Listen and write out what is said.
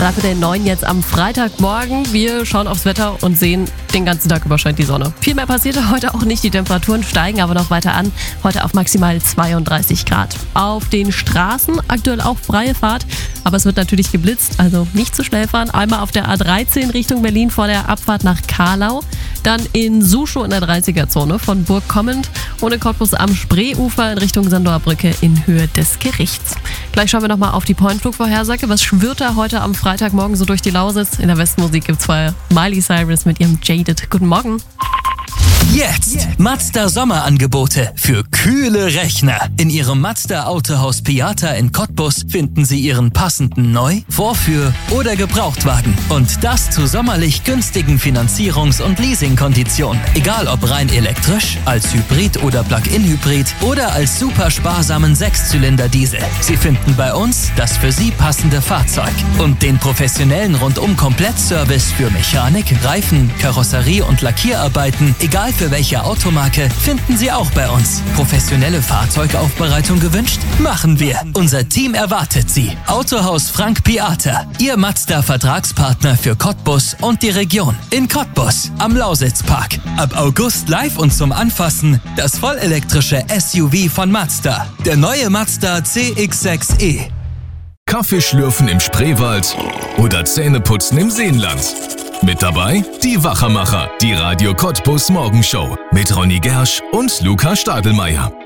3:09 jetzt am Freitagmorgen. Wir schauen aufs Wetter und sehen, den ganzen Tag über scheint die Sonne. Viel mehr passiert heute auch nicht. Die Temperaturen steigen aber noch weiter an. Heute auf maximal 32 Grad. Auf den Straßen aktuell auch freie Fahrt. Aber es wird natürlich geblitzt, also nicht zu schnell fahren. Einmal auf der A13 Richtung Berlin vor der Abfahrt nach Carlau. Dann in Suschow in der 30er-Zone von Burg kommend und in Cottbus am Spreeufer in Richtung Sandower Brücke in Höhe des Gerichts. Gleich schauen wir nochmal auf die Point-Flugvorhersage. Was schwirrt da heute am Freitagmorgen so durch die Lausitz? In der Westmusik gibt es vorher Miley Cyrus mit ihrem Jaded. Guten Morgen. Jetzt Mazda Sommerangebote für kühle Rechner. In Ihrem Mazda Autohaus Piata in Cottbus finden Sie Ihren passenden Neu-, Vorführ- oder Gebrauchtwagen. Und das zu sommerlich günstigen Finanzierungs- und Leasingkonditionen. Egal ob rein elektrisch, als Hybrid oder Plug-in-Hybrid oder als super sparsamen 6-Zylinder-Diesel. Sie finden bei uns das für Sie passende Fahrzeug. Und den professionellen Rundum-Komplettservice für Mechanik, Reifen, Karosserie und Lackierarbeiten, egal für welche Automarke, finden Sie auch bei uns. Professionelle Fahrzeugaufbereitung gewünscht? Machen wir. Unser Team erwartet Sie. Autohaus Frank Piata, Ihr Mazda-Vertragspartner für Cottbus und die Region. In Cottbus, am Lausitzpark. Ab August live und zum Anfassen das vollelektrische SUV von Mazda. Der neue Mazda CX-6e. Kaffee schlürfen im Spreewald oder Zähneputzen im Seenland. Mit dabei die Wachermacher, die Radio Cottbus Morgenshow mit Ronny Gersch und Luca Stadelmeier.